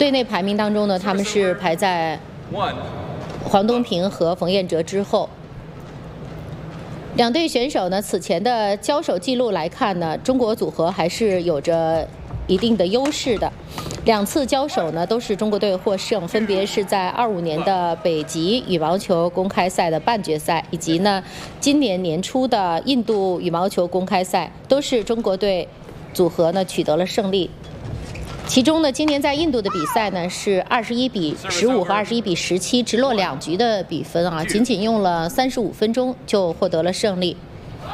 队内排名当中呢，他们是排在黄东萍和冯彦哲之后。两队选手呢，此前的交手记录来看呢，中国组合还是有着一定的优势的。2次交手呢，都是中国队获胜，分别是在25年的北极羽毛球公开赛的半决赛，以及呢今年年初的印度羽毛球公开赛，都是中国队组合呢取得了胜利。其中呢，今年在印度的比赛呢是21-15和21-17直落2局的比分啊，仅仅用了35分钟就获得了胜利。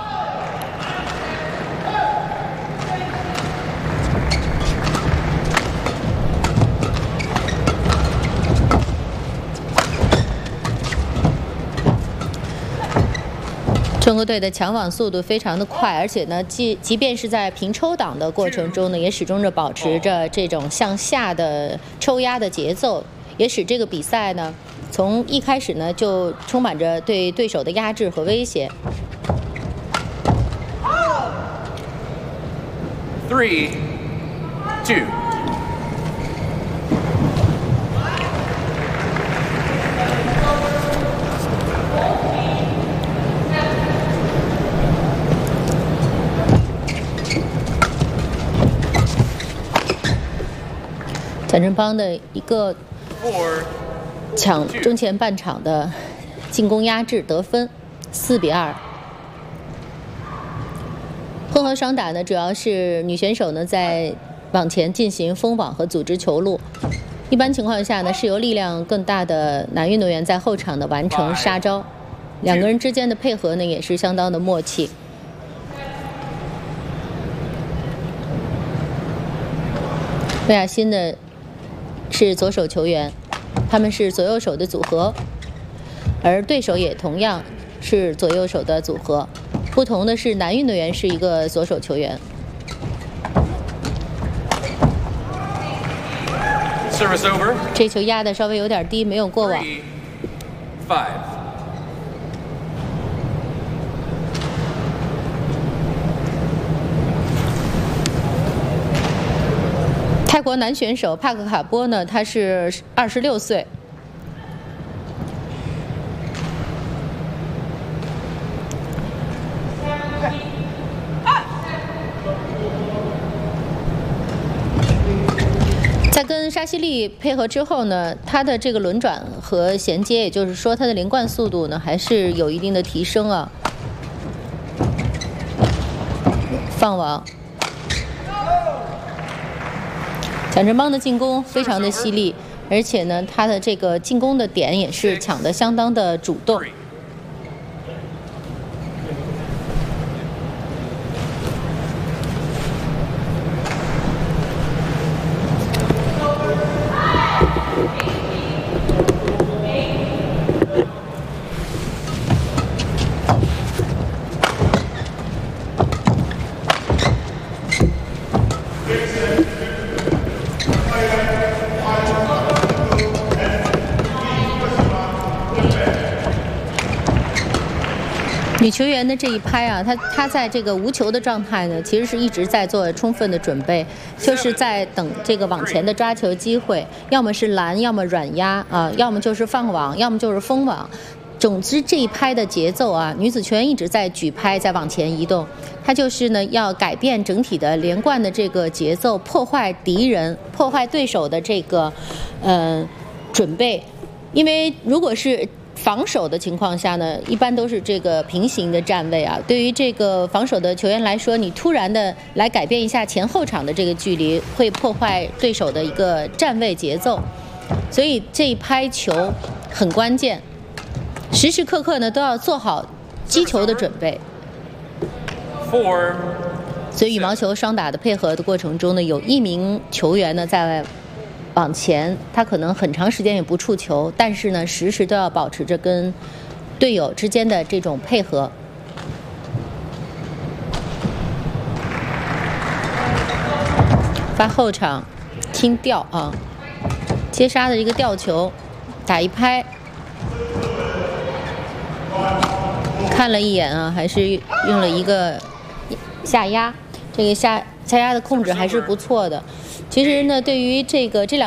中国队的抢网速度非常的快，而且呢，即便是在平抽档的过程中呢，也始终保持着这种向下的抽压的节奏，也使这个比赛呢，从一开始呢就充满着对对手的压制和威胁。 3-2。 蒋振邦的一个抢中前半场的进攻压制得分，4-2。混合双打呢，主要是女选手呢在网前进行封网和组织球路，一般情况下呢是由力量更大的男运动员在后场的完成杀招，两个人之间的配合呢也是相当的默契。魏亚欣呢是左手球员，他们是左右手的组合，而对手也同样是左右手的组合。不同的是，男运动员是一个左手球员。这球压的稍微有点低，没有过网。 5。 泰国男选手帕克卡波呢，他是26岁。在跟沙西利配合之后呢，他的这个轮转和衔接，也就是说他的连贯速度呢，还是有一定的提升啊。放网。蒋振邦的进攻非常的犀利，而且呢，他的这个进攻的点也是抢得相当的主动。女球员的这一拍啊，她在这个无球的状态呢，其实是一直在做充分的准备，就是在等这个网前的抓球机会，要么是拦，要么软压啊，要么就是放网，要么就是封网。总之这一拍的节奏啊，女子球员一直在举拍，在往前移动，她就是呢要改变整体的连贯的这个节奏，破坏敌人，破坏对手的这个准备，因为如果是防守的情况下呢，一般都是这个平行的站位啊。对于这个防守的球员来说，你突然的来改变一下前后场的这个距离，会破坏对手的一个站位节奏。所以这一拍球很关键，时时刻刻呢都要做好击球的准备。所以羽毛球双打的配合的过程中呢，有一名球员呢在往前，他可能很长时间也不触球，但是呢，时时都要保持着跟队友之间的这种配合。发后场，轻吊啊，接杀的一个吊球，打一拍，看了一眼啊，还是用了一个下压，这个下压的控制还是不错的。其实呢，对于这两